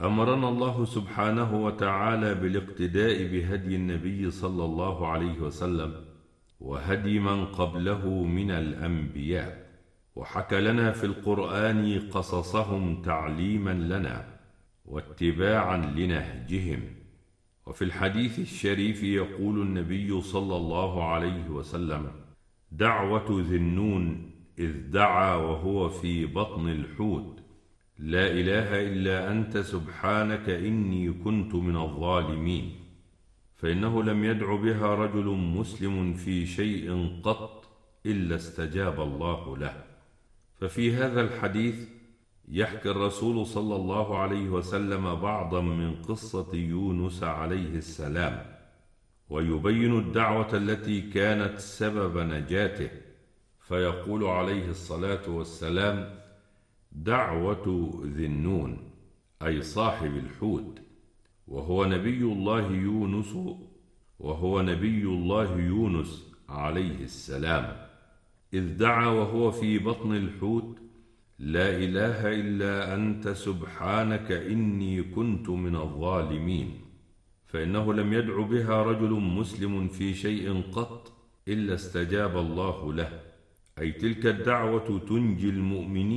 أمرنا الله سبحانه وتعالى بالاقتداء بهدي النبي صلى الله عليه وسلم وهدي من قبله من الأنبياء، وحكى لنا في القرآن قصصهم تعليما لنا واتباعا لنهجهم. وفي الحديث الشريف يقول النبي صلى الله عليه وسلم: دعوة ذي النون إذ دعا وهو في بطن الحوت: لا إله إلا أنت سبحانك إني كنت من الظالمين. فإنه لم يدع بها رجل مسلم في شيء قط إلا استجاب الله له. ففي هذا الحديث يحكي الرسول صلى الله عليه وسلم بعضا من قصة يونس عليه السلام، ويبين الدعوة التي كانت سبب نجاته، فيقول عليه الصلاة والسلام: دعوة ذي النون، أي صاحب الحوت، وهو نبي الله يونس عليه السلام، إذ دعا وهو في بطن الحوت: لا إله إلا أنت سبحانك إني كنت من الظالمين. فإنه لم يدع بها رجل مسلم في شيء قط إلا استجاب الله له، أي تلك الدعوة تنجي المؤمنين